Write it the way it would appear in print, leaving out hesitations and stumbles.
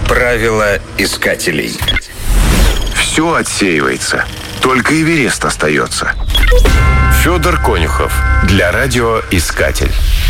Правила искателей. Все отсеивается. Только Эверест остается. Федор Конюхов. Для радиоискатель.